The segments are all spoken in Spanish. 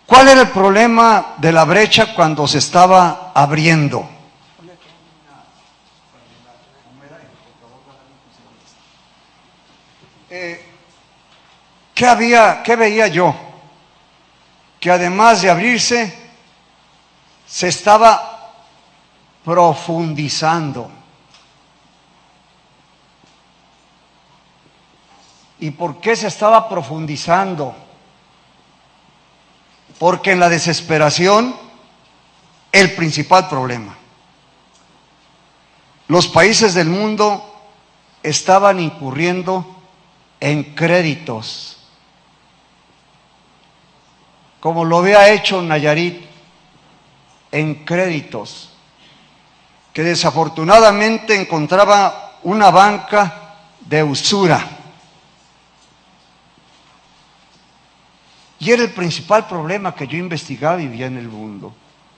¿Cuál era el problema de la brecha cuando se estaba abriendo? ¿Qué veía yo? Que además de abrirse, se estaba profundizando. ¿Y por qué se estaba profundizando? Porque en la desesperación, el principal problema. Los países del mundo estaban incurriendo en créditos, como lo había hecho Nayarit, en créditos, que desafortunadamente encontraba una banca de usura. Y era el principal problema que yo investigaba y vi en el mundo.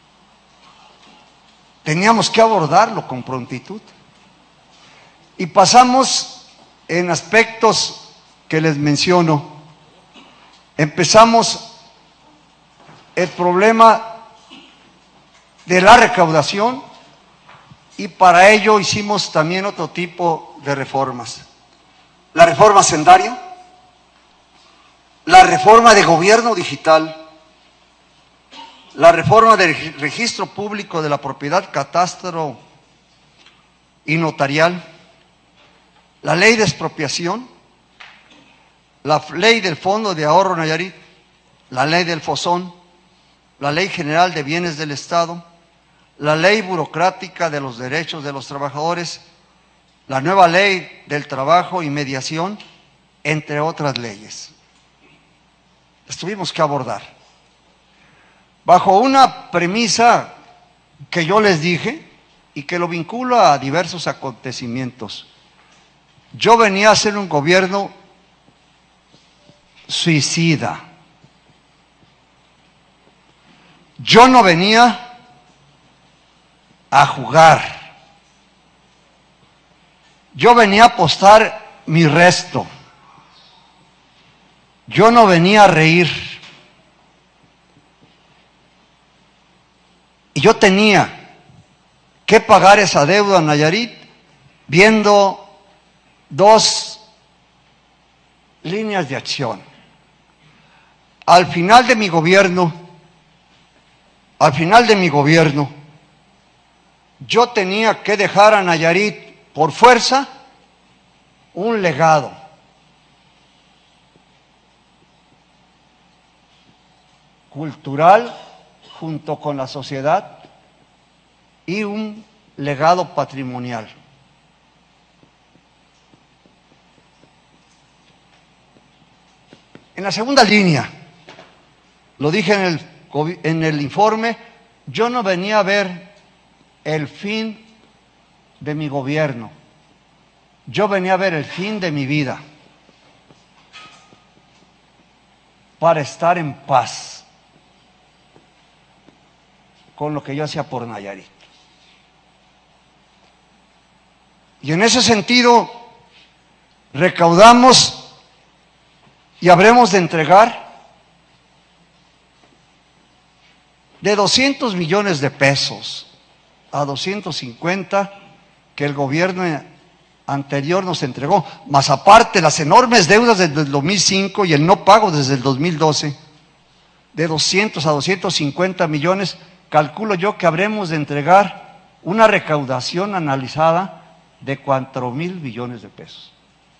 Teníamos que abordarlo con prontitud. Y pasamos en aspectos que les menciono. Empezamos el problema de la recaudación y para ello hicimos también otro tipo de reformas. La reforma hacendaria, la reforma de gobierno digital, la reforma del registro público de la propiedad, catastro y notarial, la ley de expropiación, la ley del Fondo de Ahorro Nayarit, la ley del FOSON, la ley general de bienes del Estado, la ley burocrática de los derechos de los trabajadores, la nueva ley del trabajo y mediación, entre otras leyes. Las tuvimos que abordar. Bajo una premisa que yo les dije y que lo vinculo a diversos acontecimientos. Yo venía a hacer un gobierno suicida. Yo no venía a jugar. Yo venía a apostar mi resto. Yo no venía a reír. Y yo tenía que pagar esa deuda a Nayarit viendo dos líneas de acción. Al final de mi gobierno, yo tenía que dejar a Nayarit por fuerza un legado. Cultural junto con la sociedad y un legado patrimonial. En la segunda línea, lo dije en el informe, yo no venía a ver el fin de mi gobierno, yo venía a ver el fin de mi vida, para estar en paz con lo que yo hacía por Nayarit. Y en ese sentido, recaudamos y habremos de entregar de 200 millones de pesos a 250 que el gobierno anterior nos entregó, más aparte las enormes deudas desde el 2005 y el no pago desde el 2012, de 200 a 250 millones, calculo yo que habremos de entregar una recaudación analizada de 4,000 billones de pesos.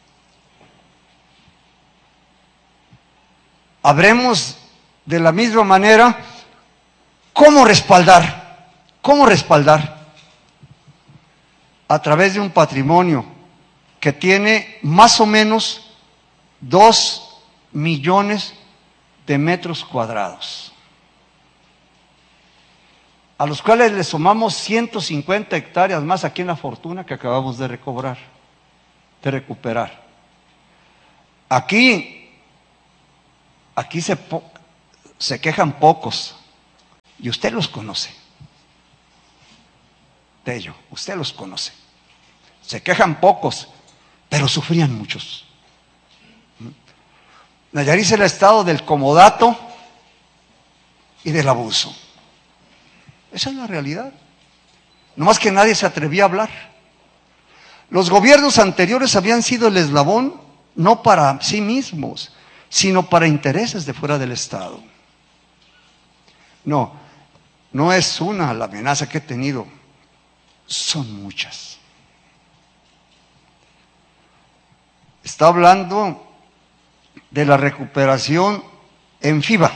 Habremos de la misma manera, ¿cómo respaldar? A través de un patrimonio que tiene más o menos 2 millones de metros cuadrados, a los cuales le sumamos 150 hectáreas más aquí en La Fortuna que acabamos de recuperar. Aquí se quejan pocos, y usted los conoce. Tello, usted los conoce. Se quejan pocos, pero sufrían muchos. Nayarit es el estado del comodato y del abuso. Esa es la realidad. No más que nadie se atrevía a hablar. Los gobiernos anteriores habían sido el eslabón no para sí mismos, sino para intereses de fuera del Estado. No, no es una la amenaza que he tenido, son muchas. Está hablando de la recuperación en FIBA,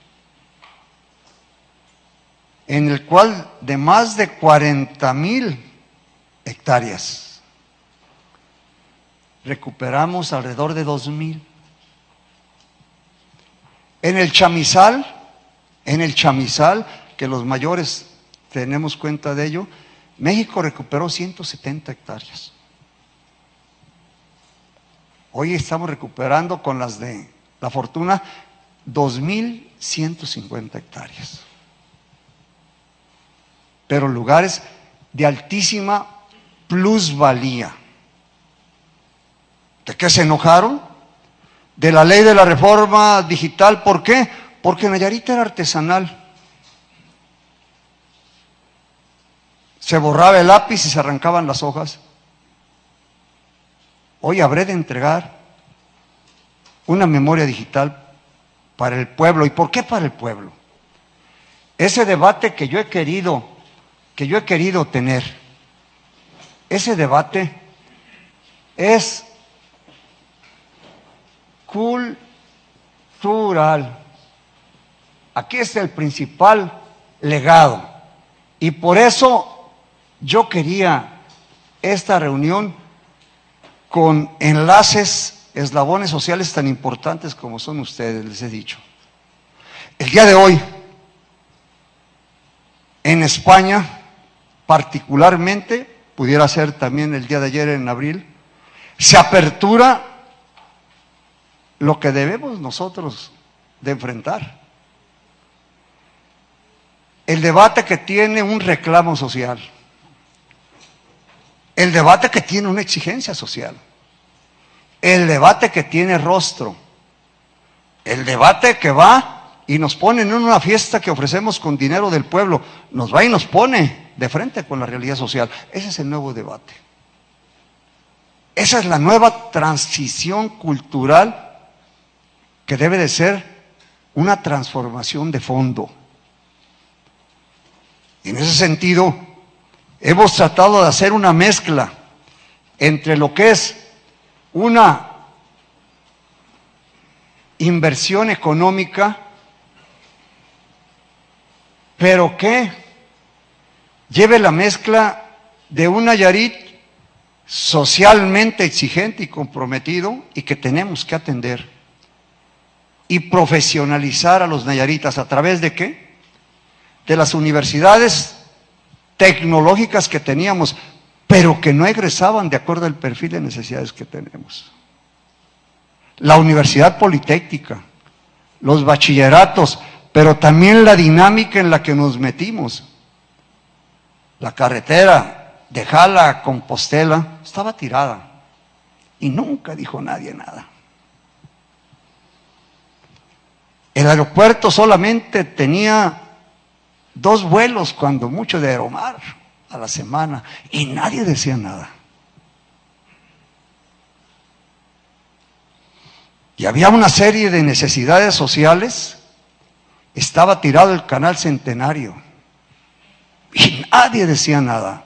en el cual de más de 40,000 hectáreas recuperamos alrededor de 2,000. En el chamizal, que los mayores tenemos cuenta de ello, México recuperó 170 hectáreas. Hoy estamos recuperando con las de La Fortuna 2,150 hectáreas. Pero lugares de altísima plusvalía. ¿De qué se enojaron? De la ley de la reforma digital. ¿Por qué? Porque Nayarit era artesanal. Se borraba el lápiz y se arrancaban las hojas. Hoy habré de entregar una memoria digital para el pueblo. ¿Y por qué para el pueblo? Ese debate que yo he querido tener, ese debate es cultural. Aquí está el principal legado. Y por eso yo quería esta reunión con enlaces, eslabones sociales tan importantes como son ustedes, les he dicho. El día de hoy, en España, particularmente, pudiera ser también el día de ayer en abril, se apertura lo que debemos nosotros de enfrentar. El debate que tiene un reclamo social. El debate que tiene una exigencia social. El debate que tiene rostro. El debate que va y nos pone en una fiesta que ofrecemos con dinero del pueblo. Nos va y nos pone de frente con la realidad social. Ese es el nuevo debate. Esa es la nueva transición cultural que debe de ser una transformación de fondo. En ese sentido, hemos tratado de hacer una mezcla entre lo que es una inversión económica, pero que lleve la mezcla de un Nayarit socialmente exigente y comprometido y que tenemos que atender y profesionalizar a los nayaritas. ¿A través de qué? De las universidades tecnológicas que teníamos, pero que no egresaban de acuerdo al perfil de necesidades que tenemos. La Universidad Politécnica, los bachilleratos, pero también la dinámica en la que nos metimos. La carretera de Jala a Compostela estaba tirada y nunca dijo nadie nada. El aeropuerto solamente tenía 2 vuelos, cuando mucho, de Aeromar a la semana, y nadie decía nada. Y había una serie de necesidades sociales. Estaba tirado el Canal Centenario y nadie decía nada.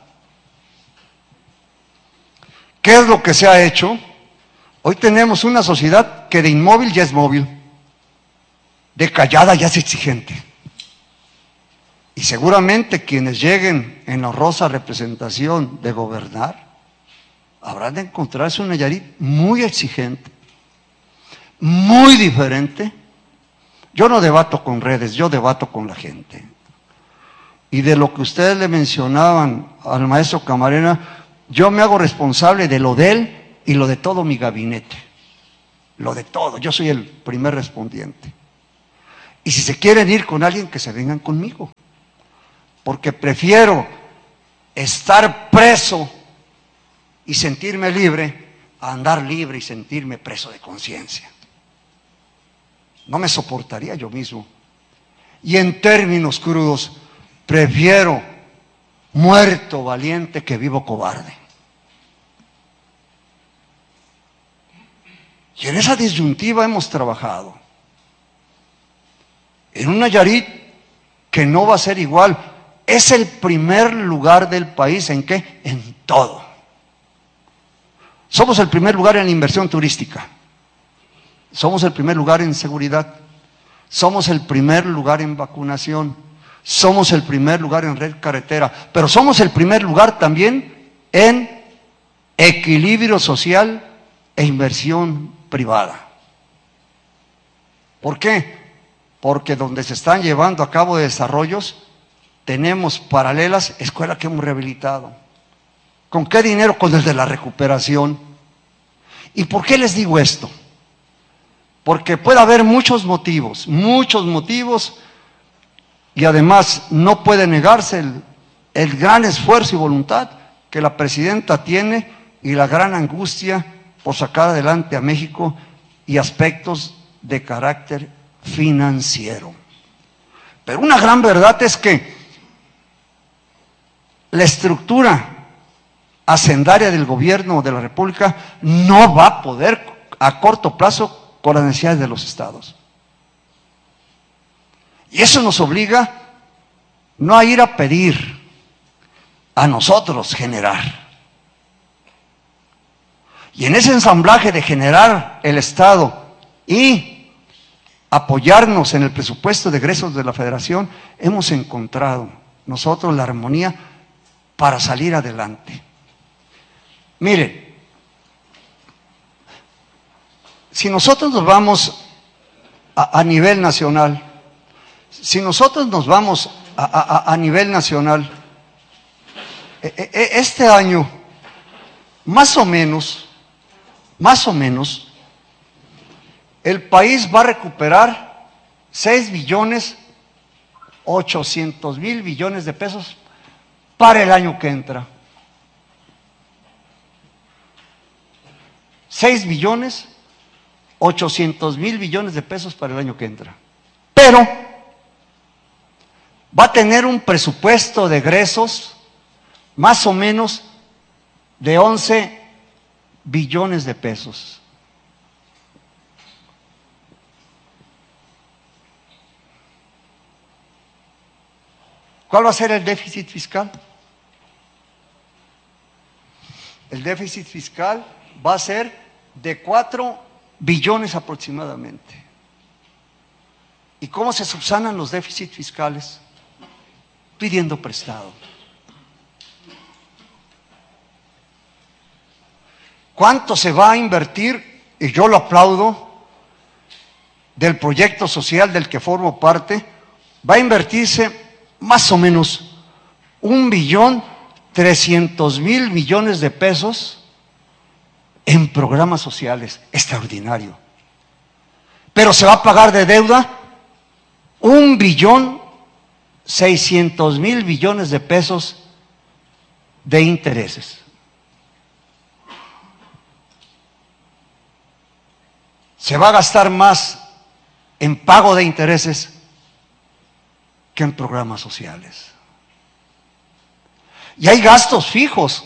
¿Qué es lo que se ha hecho? Hoy tenemos una sociedad que de inmóvil ya es móvil, de callada ya es exigente. Y seguramente quienes lleguen en la honrosa representación de gobernar, habrán de encontrarse un Nayarit muy exigente, muy diferente. Yo no debato con redes, yo debato con la gente. Y de lo que ustedes le mencionaban al maestro Camarena, yo me hago responsable de lo de él y lo de todo mi gabinete. Lo de todo, yo soy el primer respondiente. Y si se quieren ir con alguien, que se vengan conmigo. Porque prefiero estar preso y sentirme libre a andar libre y sentirme preso de conciencia. No me soportaría yo mismo. Y en términos crudos, prefiero muerto valiente que vivo cobarde. Y en esa disyuntiva hemos trabajado. En un Nayarit que no va a ser igual. Es el primer lugar del país, ¿en qué? En todo. Somos el primer lugar en la inversión turística. Somos el primer lugar en seguridad. Somos el primer lugar en vacunación. Somos el primer lugar en red carretera. Pero somos el primer lugar también en equilibrio social e inversión privada. ¿Por qué? Porque donde se están llevando a cabo desarrollos, tenemos paralelas escuelas que hemos rehabilitado. ¿Con qué dinero? Con el de la recuperación. ¿Y por qué les digo esto? Porque puede haber muchos motivos, y además no puede negarse el gran esfuerzo y voluntad que la presidenta tiene y la gran angustia por sacar adelante a México y aspectos de carácter financiero. Pero una gran verdad es que la estructura hacendaria del gobierno de la República no va a poder a corto plazo con las necesidades de los estados. Y eso nos obliga no a ir a pedir, a nosotros generar. Y en ese ensamblaje de generar el Estado y apoyarnos en el presupuesto de egresos de la Federación, hemos encontrado nosotros la armonía para salir adelante. Mire, si nosotros nos vamos a nivel nacional, este año, más o menos, el país va a recuperar 6.800.000.000.000 de pesos para el año que entra. 6.800.000.000.000 de pesos para el año que entra. Pero va a tener un presupuesto de egresos más o menos de 11 billones de pesos. ¿Cuál va a ser el déficit fiscal? El déficit fiscal va a ser de 4 billones aproximadamente. ¿Y cómo se subsanan los déficits fiscales? Pidiendo prestado. ¿Cuánto se va a invertir? Y yo lo aplaudo, del proyecto social del que formo parte. Va a invertirse más o menos 1.300.000.000.000 de pesos en programas sociales. Extraordinario. Pero se va a pagar de deuda 1.600.000.000.000 de pesos de intereses. Se va a gastar más en pago de intereses que en programas sociales. Y hay gastos fijos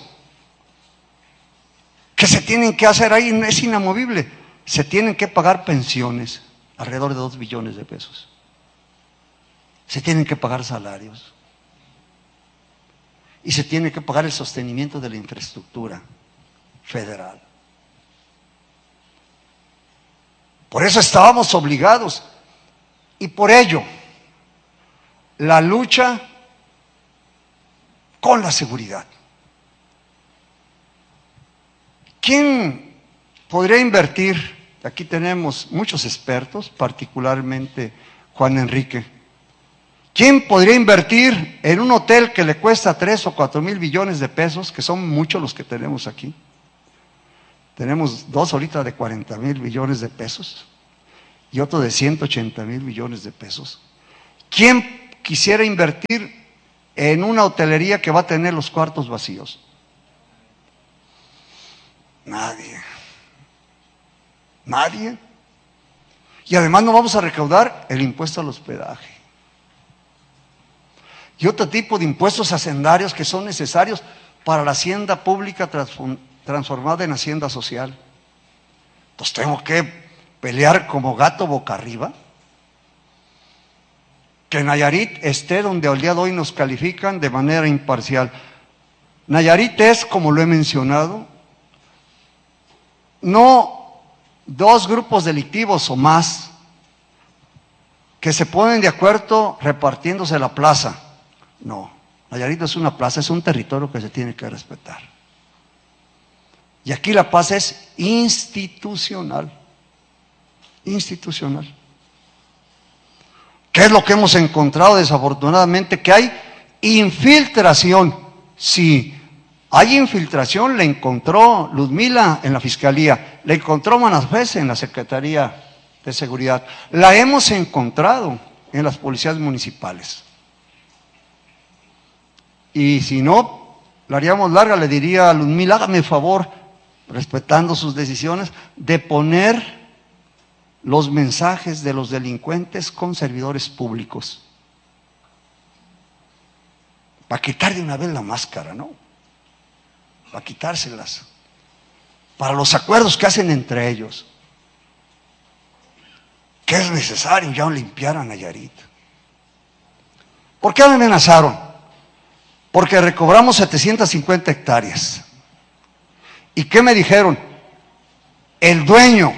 que se tienen que hacer ahí, es inamovible. Se tienen que pagar pensiones, alrededor de 2 billones de pesos. Se tienen que pagar salarios. Y se tiene que pagar el sostenimiento de la infraestructura federal. Por eso estábamos obligados. Y por ello, la lucha con la seguridad. ¿Quién podría invertir? Aquí tenemos muchos expertos, particularmente Juan Enrique. ¿Quién podría invertir en un hotel que le cuesta 3 o 4 mil billones de pesos, que son muchos los que tenemos aquí? Tenemos 2 ahorita de 40.000 billones de pesos y otro de 180.000 billones de pesos. ¿Quién quisiera invertir en una hotelería que va a tener los cuartos vacíos? Nadie. Y además no vamos a recaudar el impuesto al hospedaje. y otro tipo de impuestos hacendarios que son necesarios para la hacienda pública transformada en hacienda social. Entonces tengo que pelear como gato boca arriba. Que Nayarit esté donde al día de hoy nos califican de manera imparcial. Nayarit es, como lo he mencionado, no dos grupos delictivos o más que se ponen de acuerdo repartiéndose la plaza. No, Nayarit no es una plaza, es un territorio que se tiene que respetar. Y aquí la paz es institucional. Institucional. ¿Qué es lo que hemos encontrado desafortunadamente? Que hay infiltración. Sí, hay infiltración, la encontró Ludmila en la Fiscalía, la encontró Manafés en la Secretaría de Seguridad, la hemos encontrado en las policías municipales. Y si no, la haríamos larga, le diría a Ludmila, hágame el favor, respetando sus decisiones, de poner los mensajes de los delincuentes con servidores públicos. Para quitar de una vez la máscara, ¿no? Para quitárselas. Para los acuerdos que hacen entre ellos. Que es necesario ya limpiar a Nayarit. ¿Por qué me amenazaron? Porque recobramos 750 hectáreas. ¿Y qué me dijeron? El dueño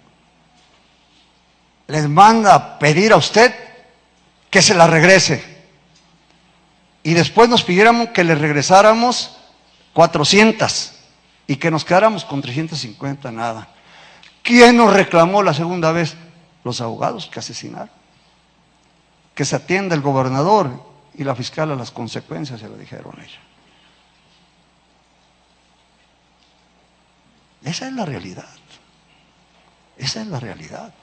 les manda a pedir a usted que se la regrese. Y después nos pidieron que le regresáramos 400 y que nos quedáramos con 350, nada. ¿Quién nos reclamó la segunda vez? Los abogados que asesinaron. Que se atienda el gobernador y la fiscal a las consecuencias, se lo dijeron a ella. Esa es la realidad. Esa es la realidad.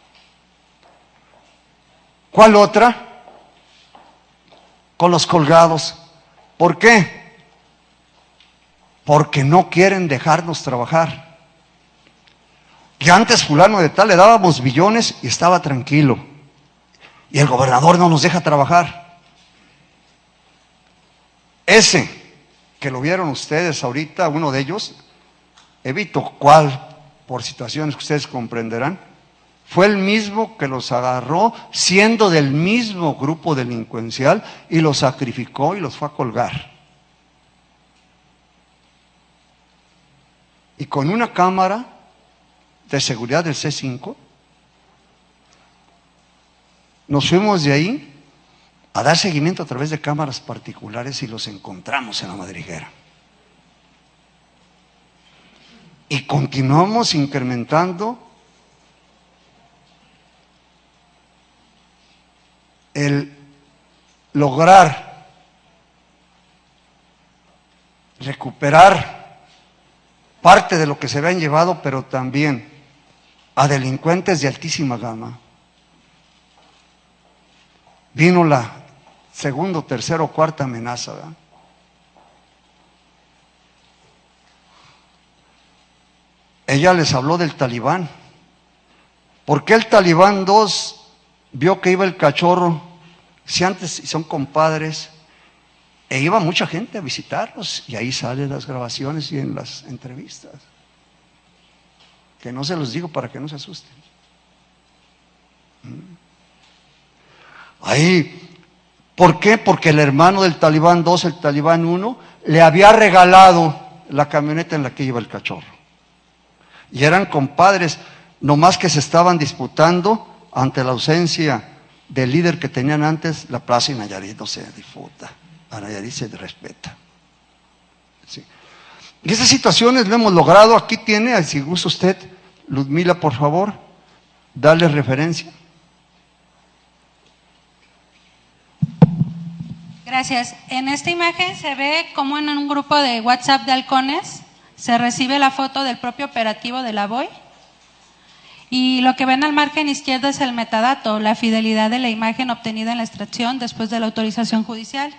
¿Cuál otra? Con los colgados. ¿Por qué? Porque no quieren dejarnos trabajar. Que antes fulano de tal le dábamos billones y estaba tranquilo. Y el gobernador no nos deja trabajar. Ese que lo vieron ustedes ahorita, uno de ellos, evito cuál, por situaciones que ustedes comprenderán, fue el mismo que los agarró siendo del mismo grupo delincuencial y los sacrificó y los fue a colgar. Y con una cámara de seguridad del C5, nos fuimos de ahí a dar seguimiento a través de cámaras particulares y los encontramos en la madriguera. Y continuamos incrementando el lograr recuperar parte de lo que se habían llevado, pero también a delincuentes de altísima gama. Vino la segunda, tercera o cuarta amenaza, ¿verdad? Ella les habló del Talibán. ¿Por qué el Talibán 2 vio que iba el cachorro? Si antes son compadres, e iba mucha gente a visitarlos, y ahí salen las grabaciones y en las entrevistas. Que no se los digo para que no se asusten. Ahí, ¿por qué? Porque el hermano del Talibán 2, el Talibán 1, le había regalado la camioneta en la que iba el cachorro. Y eran compadres, nomás que se estaban disputando ante la ausencia del líder que tenían antes. La plaza y Nayarit no se disputa, a Nayarit se respeta. Sí. Y esas situaciones lo hemos logrado. Aquí tiene, si gusta usted, Ludmila, por favor, darle referencia. Gracias. En esta imagen se ve como en un grupo de WhatsApp de halcones se recibe la foto del propio operativo de la BOI. Y lo que ven al margen izquierdo es el metadato, la fidelidad de la imagen obtenida en la extracción después de la autorización judicial.